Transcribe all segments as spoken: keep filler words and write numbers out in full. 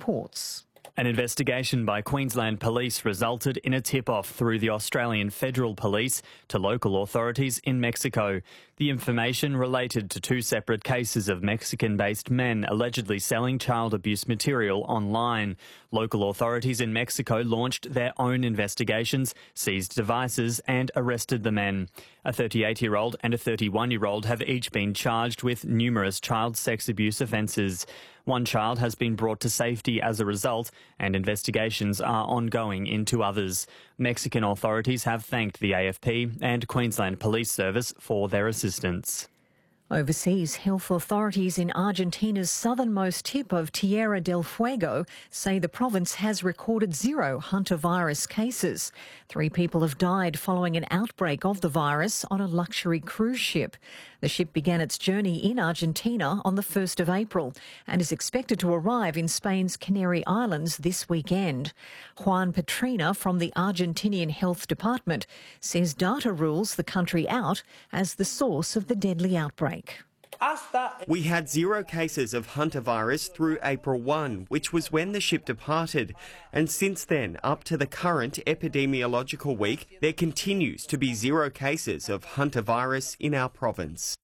reports. An investigation by Queensland Police resulted in a tip-off through the Australian Federal Police to local authorities in Mexico. The information related to two separate cases of Mexican-based men allegedly selling child abuse material online. Local authorities in Mexico launched their own investigations, seized devices and arrested the men. A thirty-eight-year-old and a thirty-one-year-old have each been charged with numerous child sex abuse offences. One child has been brought to safety as a result, and investigations are ongoing into others. Mexican authorities have thanked the A F P and Queensland Police Service for their assistance. Overseas, health authorities in Argentina's southernmost tip of Tierra del Fuego say the province has recorded zero hantavirus cases. Three people have died following an outbreak of the virus on a luxury cruise ship. The ship began its journey in Argentina on the first of April and is expected to arrive in Spain's Canary Islands this weekend. Juan Petrina from the Argentinian Health Department says data rules the country out as the source of the deadly outbreak. We had zero cases of hantavirus through April first, which was when the ship departed. And since then, up to the current epidemiological week, there continues to be zero cases of hantavirus in our province.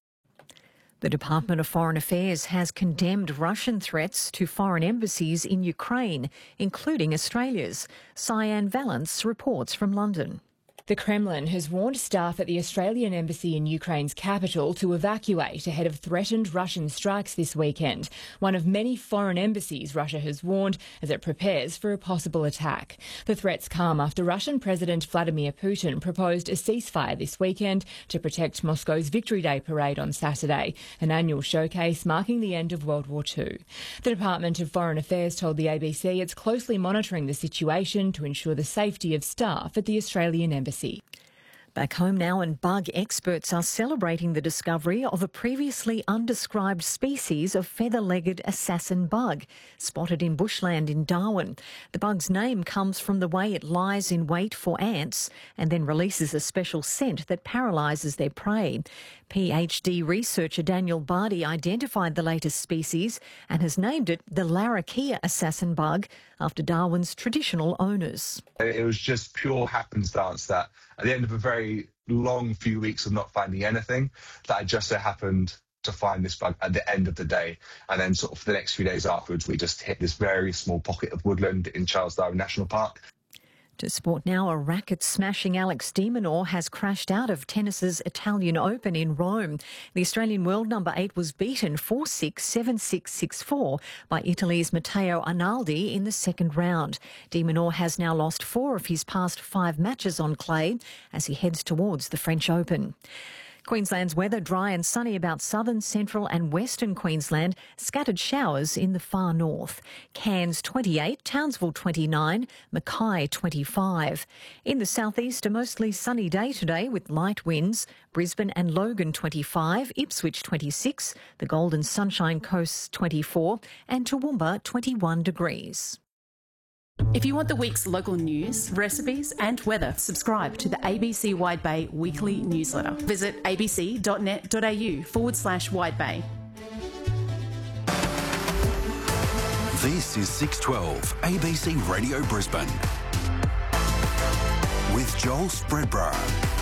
The Department of Foreign Affairs has condemned Russian threats to foreign embassies in Ukraine, including Australia's. Cyan Valance reports from London. The Kremlin has warned staff at the Australian Embassy in Ukraine's capital to evacuate ahead of threatened Russian strikes this weekend, one of many foreign embassies Russia has warned as it prepares for a possible attack. The threats come after Russian President Vladimir Putin proposed a ceasefire this weekend to protect Moscow's Victory Day parade on Saturday, an annual showcase marking the end of World War Two. The Department of Foreign Affairs told the A B C it's closely monitoring the situation to ensure the safety of staff at the Australian Embassy. Back home now, and bug experts are celebrating the discovery of a previously undescribed species of feather-legged assassin bug spotted in bushland in Darwin. The bug's name comes from the way it lies in wait for ants and then releases a special scent that paralyses their prey. PhD researcher Daniel Bardi identified the latest species and has named it the Larrakia assassin bug after Darwin's traditional owners. It was just pure happenstance that at the end of a very long few weeks of not finding anything, that I just so happened to find this bug at the end of the day. And then sort of the next few days afterwards, we just hit this very small pocket of woodland in Charles Darwin National Park. To sport now, a racket-smashing Alex de Minaur has crashed out of tennis's Italian Open in Rome. The Australian world number eight was beaten four six, seven six, six four by Italy's Matteo Arnaldi in the second round. De Minaur has now lost four of his past five matches on clay as he heads towards the French Open. Queensland's weather dry and sunny about southern, central and western Queensland. Scattered showers in the far north. Cairns twenty-eight, Townsville twenty-nine, Mackay twenty-five. In the southeast, a mostly sunny day today with light winds. Brisbane and Logan twenty-five, Ipswich twenty-six, the Golden Sunshine Coast twenty-four and Toowoomba twenty-one degrees. If you want the week's local news, recipes and weather, subscribe to the A B C Wide Bay weekly newsletter. Visit abc.net.au forward slash Wide Bay. This is six twelve A B C Radio Brisbane with Joel Spreadborough.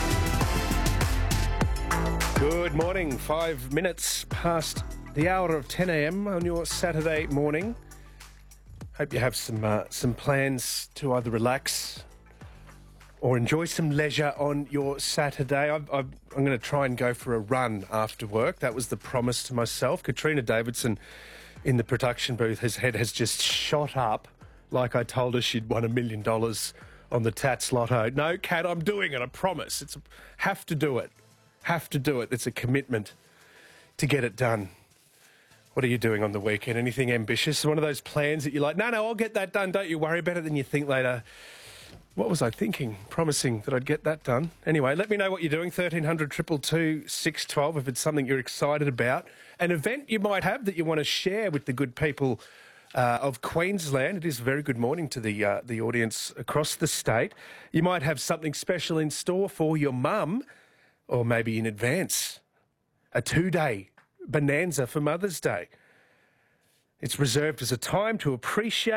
Good morning, five minutes past the hour of ten a m on your Saturday morning. Hope you have some uh, some plans to either relax or enjoy some leisure on your Saturday. I've, I've, I'm going to try and go for a run after work. That was the promise to myself. Katrina Davidson in the production booth, his head has just shot up like I told her she'd won a million dollars on the Tats Lotto. No, Kat, I'm doing it, I promise. It's a, have to do it. Have to do it. It's a commitment to get it done. What are you doing on the weekend? Anything ambitious? One of those plans that you're like, no, no, I'll get that done. Don't you worry about it. Then you think later, what was I thinking? Promising that I'd get that done. Anyway, let me know what you're doing. thirteen hundred, two two two, six one two if it's something you're excited about. An event you might have that you want to share with the good people uh, of Queensland. It is a very good morning to the, uh, the audience across the state. You might have something special in store for your mum, or maybe in advance. A two-day bonanza for Mother's Day. It's reserved as a time to appreciate